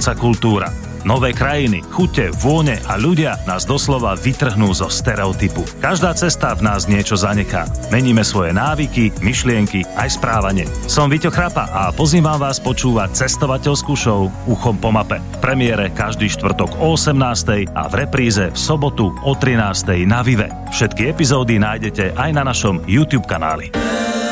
rastúca kultúra. Nové krajiny, chute, vône a ľudia nás doslova vytrhnú zo stereotypu. Každá cesta v nás niečo zanechá. Meníme svoje návyky, myšlienky, aj správanie. Som Víťo Chrapa a pozývam vás počúvať cestovateľskú show Uchom po mape. V premiére každý štvrtok o 18:00 a v repríze v sobotu o 13:00 na Vive. Všetky epizódy nájdete aj na našom YouTube kanáli.